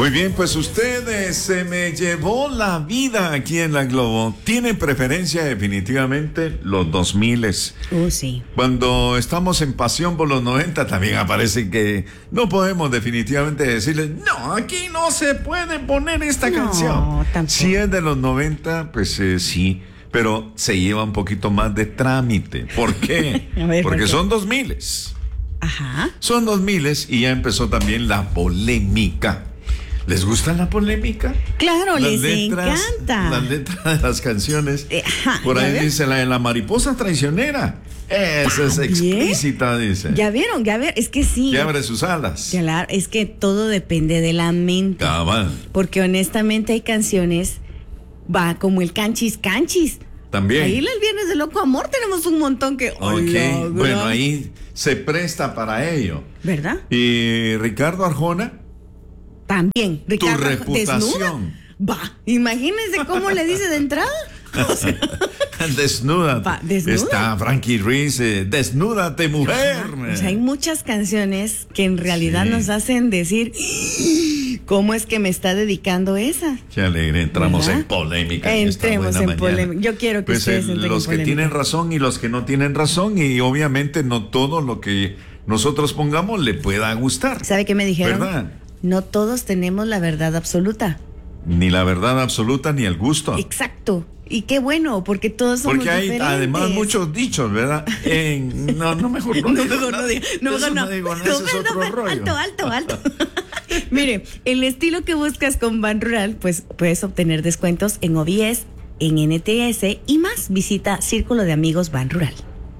Muy bien, pues usted se me llevó la vida aquí en la Globo. Tiene preferencia definitivamente los 2000. Sí. Cuando estamos en pasión por los 90 también aparece que no podemos definitivamente decirles, no, aquí no se puede poner esta canción. Tampoco. Si es de los 90, pues sí, pero se lleva un poquito más de trámite. ¿Por qué? Porque ¿por qué? son 2000. Ajá. Son 2000 y ya empezó también la polémica. ¿Les gusta la polémica? Claro, encanta. Las letras de las canciones. Por ahí dice la de la mariposa traicionera. Esa es explícita, dice. Ya vieron, es que sí. Que abre sus alas. Claro, es que todo depende de la mente. Cabal. Porque honestamente hay canciones, como el Canchis Canchis. También. Ahí el Viernes de Loco Amor tenemos un montón que... Ok, bueno, ahí se presta para ello. ¿Verdad? Y Ricardo Arjona. También. Ricardo, tu reputación. ¿desnuda? Va, imagínense cómo le dice de entrada. O sea, Desnúdate. ¿desnuda? Está Frankie Ruiz, desnúdate, mujer. O sea, hay muchas canciones que en realidad nos hacen decir, ¿cómo es que me está dedicando esa? Qué alegre, entramos ¿verdad? en polémica. Entremos en polémica. Yo quiero que pues ustedes entren los en que polémica. tienen razón y los que no tienen razón, y obviamente no todo lo que nosotros pongamos le pueda gustar. ¿Sabe qué me dijeron? ¿Verdad? No todos tenemos la verdad absoluta. Ni la verdad absoluta ni el gusto. Exacto. Y qué bueno, porque todos somos Porque hay diferentes. además muchos dichos, ¿verdad? No, mejor no. No digo nada. Ese es otro rollo. Alto. Mire, el estilo que buscas con Ban Rural, pues puedes obtener descuentos en OBS, en NTS y más. Visita Círculo de Amigos Ban Rural.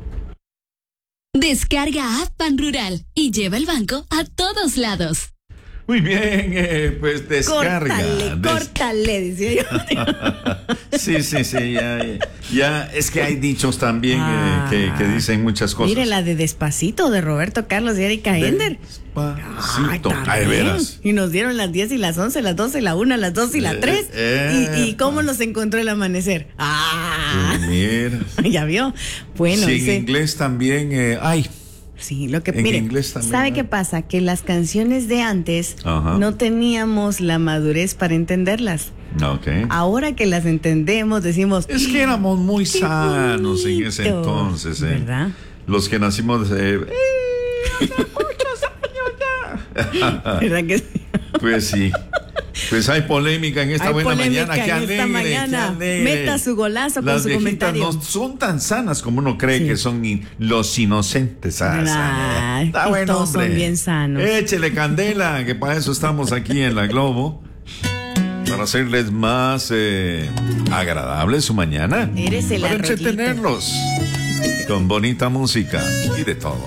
Descarga App Ban Rural y lleva el banco a todos lados. Muy bien, pues descarga. Córtale, decía yo. Sí, ya, es que hay dichos también que dicen muchas cosas. Mire la de Despacito de Roberto Carlos y Erika Ender. Despacito, ay, veras. Y nos dieron las 10 y las 11, las 12, la 1, las 2 y la 3. ¿Y cómo los encontró el amanecer? Mira. ¿Ya vio? Bueno, sí, en inglés también, sí, lo que en mire, inglés también, ¿sabe qué pasa? Que las canciones de antes no teníamos la madurez para entenderlas. Okay. Ahora que las entendemos, decimos... Es que éramos muy sanos en ese entonces, ¿verdad? Los que nacimos... muchos años ya. ¿Verdad que sí? Pues sí. Pues hay polémica en esta buena mañana. Qué alegre. Meta su golazo con su comentario. No son tan sanas como uno cree que son los inocentes. Está bueno, todos hombre. son bien sanos. Échele candela, que para eso estamos aquí en la Globo. Para hacerles más agradable su mañana. Eres el para arreglito. entretenerlos con bonita música y de todo.